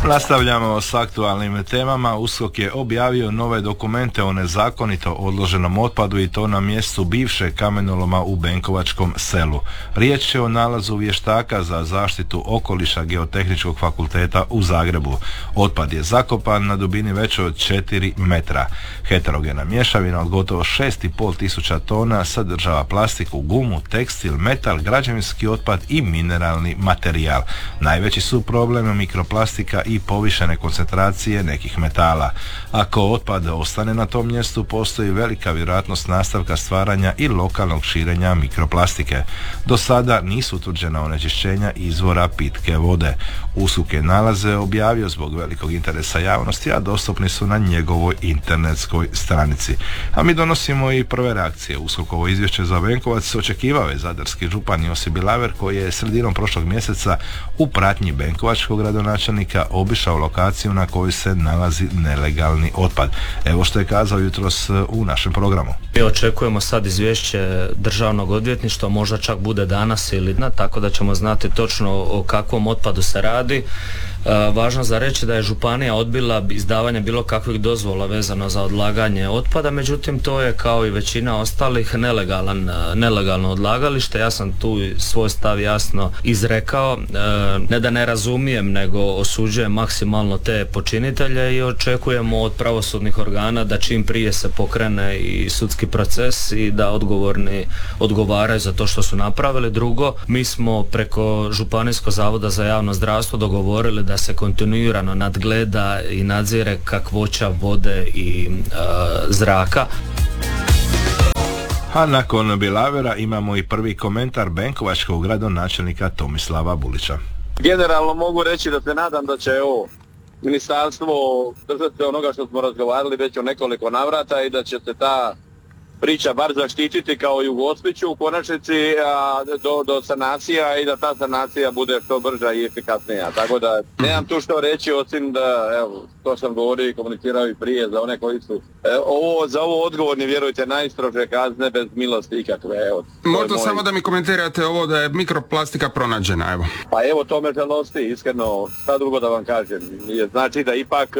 Nastavljamo s aktualnim temama. USKOK je objavio nove dokumente o nezakonito odloženom otpadu i to na mjestu bivšeg kamenoloma u Benkovačkom selu. Riječ je o nalazu vještaka za zaštitu okoliša Geotehničkog fakulteta u Zagrebu. Otpad je zakopan na dubini većoj od 4 metra. Heterogena mješavina od gotovo 6,5 tisuća tona sadržava plastiku, gumu, tekstil, metal, građevinski otpad i mineralni materijal. Najveći su problem mikroplastika i povišene koncentracije nekih metala. Ako otpad ostane na tom mjestu, postoji velika vjerojatnost nastavka stvaranja i lokalnog širenja mikroplastike. Do sada nisu utvrđena onečišćenja izvora pitke vode. USKOK je nalaze objavio zbog velikog interesa javnosti, a dostupni su na njegovoj internetskoj stranici. A mi donosimo i prve reakcije. USKOK-ovo izvješće za Benkovac očekivao je zadarski župan Josip Bilaver, koji je sredinom prošlog mjeseca u pratnji benkovačkog gradonačelnika obišao lokaciju na kojoj se nalazi nelegalni otpad. Evo što je kazao jutros u našem programu. Mi očekujemo sad izvješće državnog odvjetništva, možda čak bude danas ili tako da ćemo znati točno o kakvom otpadu se radi. Važno za reći da je županija odbila izdavanje bilo kakvih dozvola vezano za odlaganje otpada, međutim to je kao i većina ostalih nelegalno odlagalište. Ja sam tu svoj stav jasno izrekao, ne da ne razumijem, nego osuđujem maksimalno te počinitelje i očekujemo od pravosudnih organa da čim prije se pokrene i sudski proces i da odgovorni odgovaraju za to što su napravili. Drugo, mi smo preko Županijskog zavoda za javno zdravstvo dogovorili da se kontinuirano nadgleda i nadzire kakvoća vode i zraka. A nakon Bilavera imamo i prvi komentar benkovačkog gradonačelnika Tomislava Bulića. Generalno mogu reći da se nadam da će ministarstvo držati onoga što smo razgovarali već o nekoliko navrata i da će se ta priča bar zaštititi kao i u Gospiću u konačnici do sanacija i da ta sanacija bude što brža i efikasnija. Tako da nemam tu što reći osim da, evo, to sam govorio i komunicirao i prije za one koji su za ovo odgovorni, vjerujte, najstrože kazne bez milosti ikakve. Evo, možda samo da mi komentirate ovo da je mikroplastika pronađena, evo. Pa evo, to me žalosti, iskreno, šta drugo da vam kažem. Znači da ipak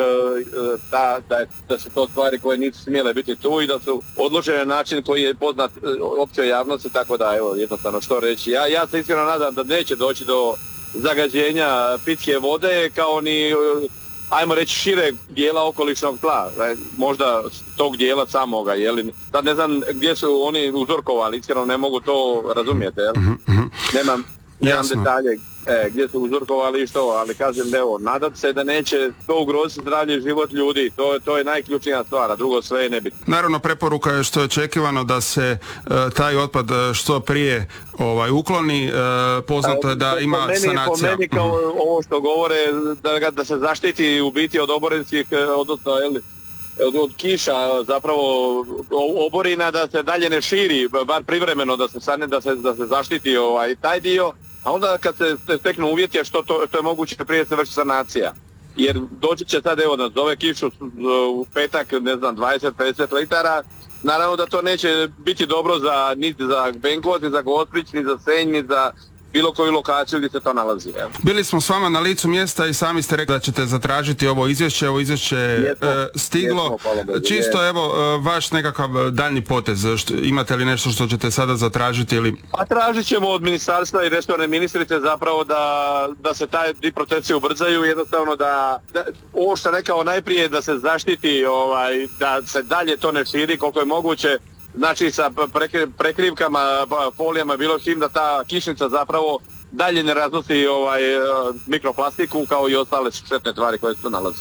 da su to stvari koje nisu smjele biti tu i da su odložene na način koji je poznat općoj javnosti, tako da evo, jednostavno što reći. Ja se iskreno nadam da neće doći do zagađenja pitke vode kao ni, ajmo reći, šireg dijela okolišnog tla, možda tog dijela samoga, jeli. Sad ne znam gdje su oni uzorkovali, iskreno ne mogu to razumjeti, jel? Nemam detalje gdje su uzorkovali i što, ali kažem, evo, nadam se da neće to ugroziti zdravlje i život ljudi, to je najključnija stvar, a drugo sve je nebitno. Naravno, preporuka je što je očekivano da se taj otpad što prije ukloni, poznato je da ima sanacija. Po meni kao ovo što govore, da se zaštiti u biti od oborinskih, odnosno od kiša, zapravo oborina, da se dalje ne širi, bar privremeno da se zaštiti taj dio, a onda kad se steknu uvjeti što je moguće prije se vrši sanacija. Jer doći će sad, evo, da zove kišu u petak, ne znam, 20-50 litara, naravno da to neće biti dobro niti za Benkovac, ni za Gospić, ni za Senj, ni za bilo koju lokaciju gdje se to nalazi. Evo. Bili smo s vama na licu mjesta i sami ste rekli da ćete zatražiti ovo izvješće. Ovo izvješće je stiglo. Čisto, evo, vaš nekakav daljnji potez. Imate li nešto što ćete sada zatražiti? Ili... Pa tražit ćemo od ministarstva i resorne ministrice zapravo da se ti procesi ubrzaju, jednostavno da ovo što rekao najprije, da se zaštiti, da se dalje to ne širi koliko je moguće. Znači sa prekrivkama, folijama, bilo čim, da ta kišnica zapravo dalje ne raznosi mikroplastiku kao i ostale štetne tvari koje se nalaze.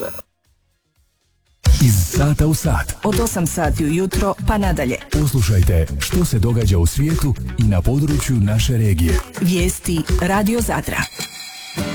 Iz sata u sat. Od 8 sati ujutro pa nadalje. Poslušajte što se događa u svijetu i na području naše regije. Vijesti Radio Zadra.